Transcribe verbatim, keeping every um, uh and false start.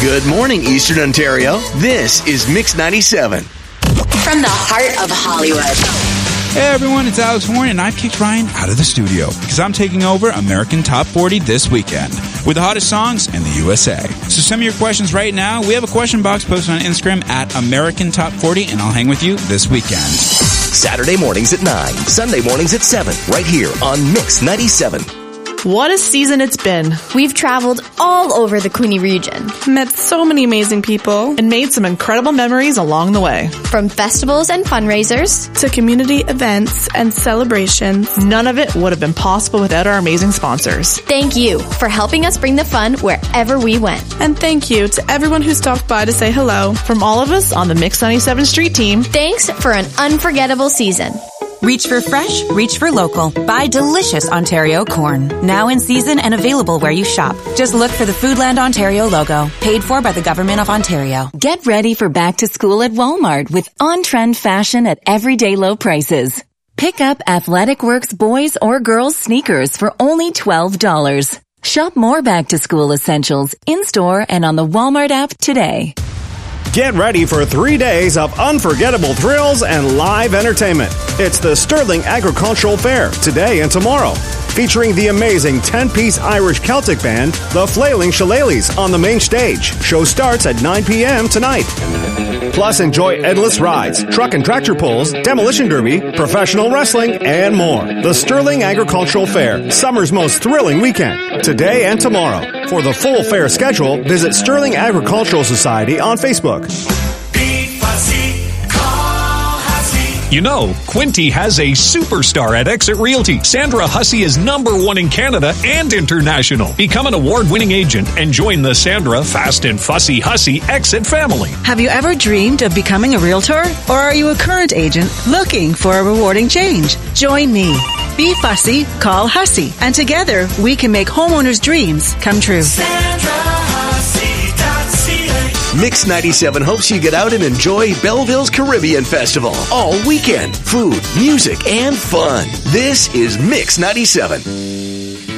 Good morning, Eastern Ontario. This is Mix ninety-seven. From the heart of Hollywood. Hey everyone, it's Alex Warren, and I've kicked Ryan out of the studio because I'm taking over American Top forty this weekend with the hottest songs in the U S A. So send me your questions right now. We have a question box posted on Instagram at American Top forty, and I'll hang with you this weekend. Saturday mornings at nine, Sunday mornings at seven, right here on Mix ninety-seven. What a season it's been. We've traveled all over the Queenie region. Met so many amazing people. And made some incredible memories along the way. From festivals and fundraisers to community events and celebrations. None of it would have been possible without our amazing sponsors. Thank you for helping us bring the fun wherever we went. And thank you to everyone who stopped by to say hello. From all of us on the Mix ninety-seven Street team. Thanks for an unforgettable season. Reach for fresh, reach for local. Buy delicious Ontario corn. Now in season and available where you shop. Just look for the Foodland Ontario logo. Paid for by the Government of Ontario. Get ready for back to school at Walmart with on-trend fashion at everyday low prices. Pick up Athletic Works boys or girls sneakers for only twelve dollars. Shop more back to school essentials in-store and on the Walmart app today. Get ready for three days of unforgettable thrills and live entertainment. It's the Sterling Agricultural Fair today and tomorrow, featuring the amazing ten-piece Irish Celtic band, the Flailing Shillelaghs, on the main stage. Show starts at nine p.m. tonight. Plus, enjoy endless rides, truck and tractor pulls, demolition derby, professional wrestling, and more. The Sterling Agricultural Fair, summer's most thrilling weekend, today and tomorrow. For the full fair schedule, visit Sterling Agricultural Society on Facebook. You know, Quinty has a superstar at Exit Realty. Sandra Hussey is number one in Canada and international. Become an award-winning agent and join the Sandra Fast and Fussy Hussey Exit family. Have you ever dreamed of becoming a realtor? Or are you a current agent looking for a rewarding change? Join me. Be fussy, call Hussey, and together we can make homeowners' dreams come true. Mix ninety-seven hopes you get out and enjoy Belleville's Caribbean Festival all weekend. Food, music, and fun. This is Mix ninety-seven.